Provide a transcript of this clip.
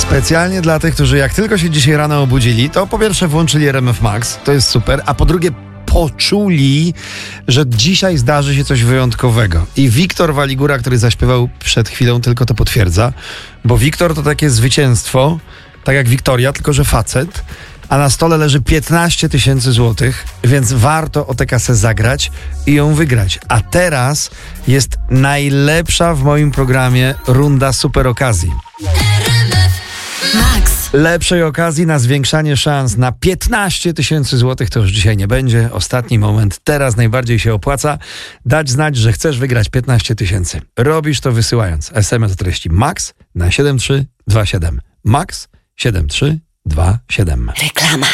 Specjalnie dla tych, którzy jak tylko się dzisiaj rano obudzili, to po pierwsze włączyli RMF Max, to jest super, a po drugie poczuli, że dzisiaj zdarzy się coś wyjątkowego. I Wiktor Waligura, który zaśpiewał przed chwilą, tylko to potwierdza, bo Wiktor to takie zwycięstwo, tak jak Wiktoria, tylko że facet, a na stole leży 15 000 złotych, więc warto o tę kasę zagrać i ją wygrać. A teraz jest najlepsza w moim programie runda super okazji. Max. Lepszej okazji na zwiększanie szans na 15 000 złotych to już dzisiaj nie będzie. Ostatni moment, teraz najbardziej się opłaca dać znać, że chcesz wygrać 15 000. Robisz to wysyłając SMS o treści MAX na 7327. MAX 7327. Reklama.